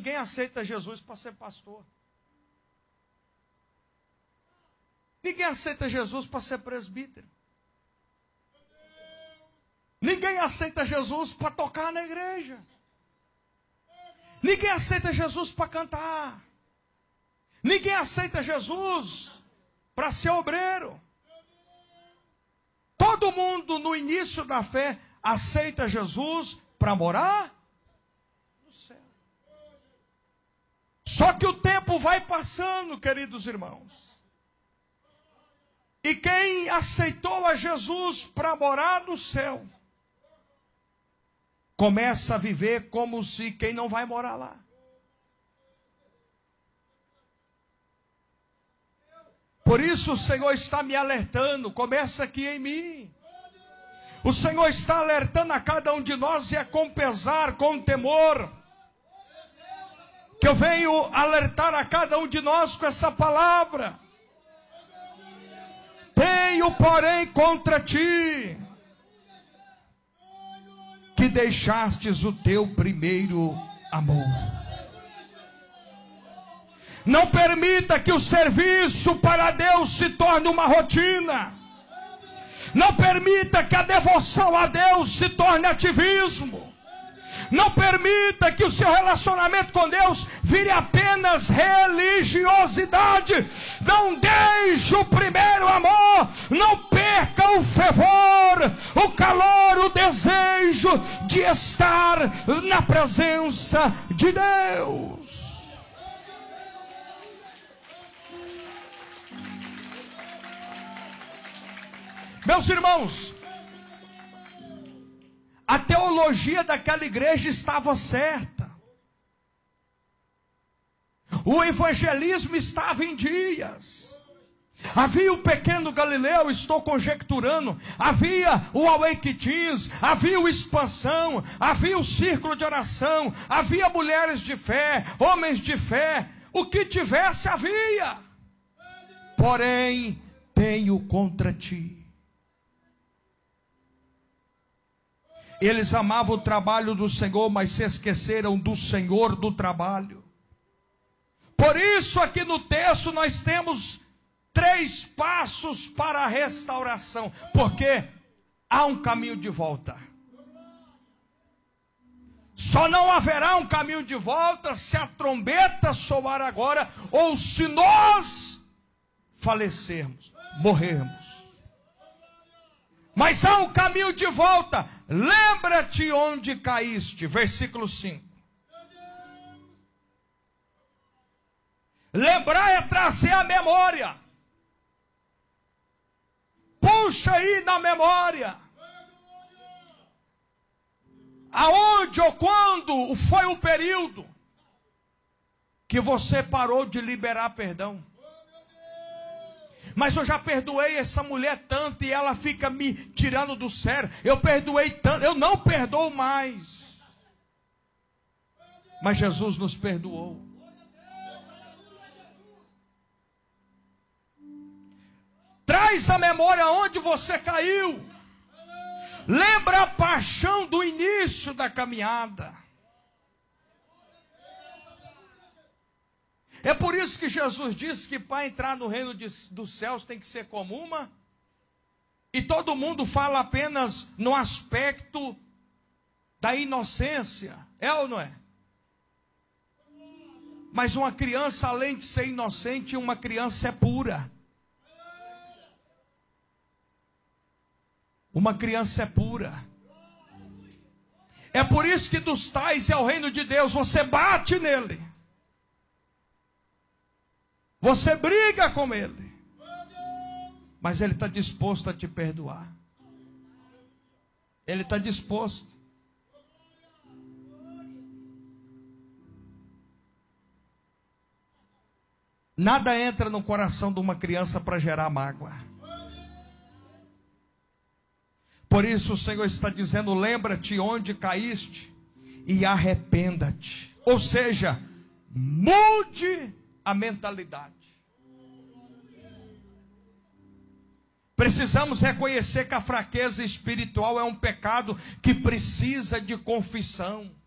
ninguém aceita Jesus para ser pastor. Ninguém aceita Jesus para ser presbítero. Ninguém aceita Jesus para tocar na igreja. Ninguém aceita Jesus para cantar. Ninguém aceita Jesus para ser obreiro. Todo mundo no início da fé aceita Jesus para morar no céu. Só que o tempo vai passando, queridos irmãos. E quem aceitou a Jesus para morar no céu, começa a viver como se quem não vai morar lá. Por isso o Senhor está me alertando, começa aqui em mim. O Senhor está alertando a cada um de nós, e é com pesar, com temor, que eu venho alertar a cada um de nós com essa palavra. Tenho, porém, contra ti, que deixastes o teu primeiro amor. Não permita que o serviço para Deus se torne uma rotina. Não permita que a devoção a Deus se torne ativismo. Não permita que o seu relacionamento com Deus vire apenas religiosidade. Não deixe o primeiro amor. Não perca o fervor, o calor, o desejo de estar na presença de Deus. Meus irmãos, a teologia daquela igreja estava certa. O evangelismo estava em dias. Havia o pequeno Galileu, estou conjecturando. Havia o Awake Teens, havia o Expansão, havia o Círculo de Oração, havia mulheres de fé, homens de fé. O que tivesse havia. Porém, tenho contra ti. Eles amavam o trabalho do Senhor, mas se esqueceram do Senhor do trabalho. Por isso aqui no texto nós temos 3 passos para a restauração. Porque há um caminho de volta. Só não haverá um caminho de volta se a trombeta soar agora, ou se nós falecermos, morrermos. Mas há um caminho de volta. Lembra-te onde caíste. Versículo 5. Lembrar é trazer a memória. Puxa aí na memória. Aonde ou quando foi o período que você parou de liberar perdão? Mas eu já perdoei essa mulher tanto e ela fica me tirando do sério. Eu perdoei tanto, eu não perdoo mais. Mas Jesus nos perdoou. Traz a memória onde você caiu. Lembra a paixão do início da caminhada. É por isso que Jesus disse que para entrar no reino dos céus tem que ser como uma. E todo mundo fala apenas no aspecto da inocência. É ou não é? Mas uma criança, além de ser inocente, uma criança é pura. Uma criança é pura. É por isso que dos tais é o reino de Deus. Você bate nele. Você briga com ele. Mas ele está disposto a te perdoar. Ele está disposto. Nada entra no coração de uma criança para gerar mágoa. Por isso o Senhor está dizendo: lembra-te onde caíste e arrependa-te. Ou seja, mude a mentalidade. Precisamos reconhecer que a fraqueza espiritual é um pecado que precisa de confissão.